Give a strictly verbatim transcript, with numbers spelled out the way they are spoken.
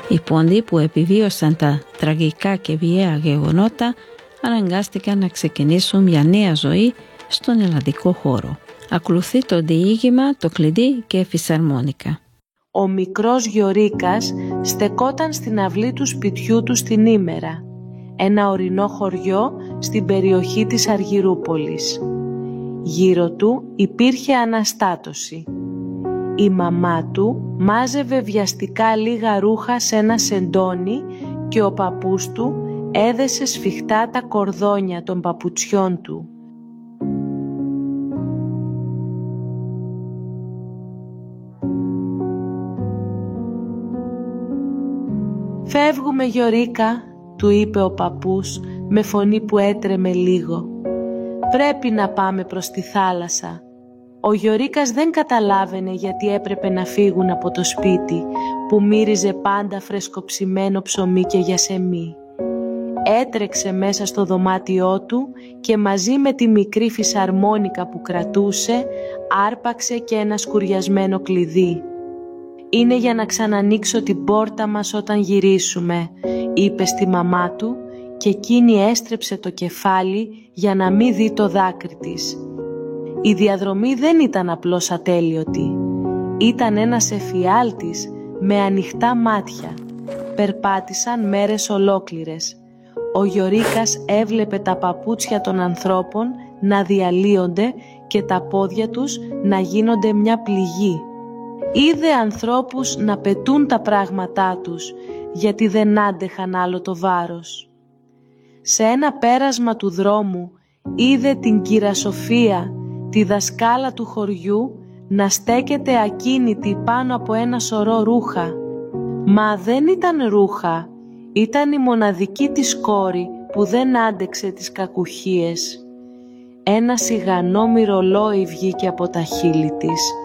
Οι πόντοι που επιβίωσαν τα τραγικά και βιαία γεγονότα αναγκάστηκαν να ξεκινήσουν μια νέα ζωή στον ελλαδικό χώρο. Ακολουθεί το διήγημα «Το κλειδί» και «Φυσαρμόνικα». Ο μικρός Γιωρίκας στεκόταν στην αυλή του σπιτιού του στην Ήμερα, ένα ορεινό χωριό στην περιοχή της Αργυρούπολης. Γύρω του υπήρχε αναστάτωση. Η μαμά του μάζευε βιαστικά λίγα ρούχα σε ένα σεντόνι και ο παππούς του έδεσε σφιχτά τα κορδόνια των παπουτσιών του. «Φεύγουμε, Γιωρίκα», του είπε ο παππούς με φωνή που έτρεμε λίγο. «Πρέπει να πάμε προς τη θάλασσα». Ο Γιωρίκας δεν καταλάβαινε γιατί έπρεπε να φύγουν από το σπίτι που μύριζε πάντα φρεσκοψημένο ψωμί και γιασεμί. Έτρεξε μέσα στο δωμάτιό του και μαζί με τη μικρή φυσαρμόνικα που κρατούσε άρπαξε και ένα σκουριασμένο κλειδί. «Είναι για να ξανανοίξω την πόρτα μας όταν γυρίσουμε», είπε στη μαμά του και εκείνη έστρεψε το κεφάλι για να μην δει το δάκρυ της. Η διαδρομή δεν ήταν απλώς ατέλειωτη. Ήταν ένας εφιάλτης με ανοιχτά μάτια. Περπάτησαν μέρες ολόκληρες. Ο Γιωρίκας έβλεπε τα παπούτσια των ανθρώπων να διαλύονται και τα πόδια τους να γίνονται μια πληγή. Είδε ανθρώπους να πετούν τα πράγματά τους γιατί δεν άντεχαν άλλο το βάρος. Σε ένα πέρασμα του δρόμου είδε την κύρα Σοφία, τη δασκάλα του χωριού, να στέκεται ακίνητη πάνω από ένα σωρό ρούχα. Μα δεν ήταν ρούχα, ήταν η μοναδική της κόρη που δεν άντεξε τις κακουχίες. Ένα σιγανό μυρολόι βγήκε από τα χείλη της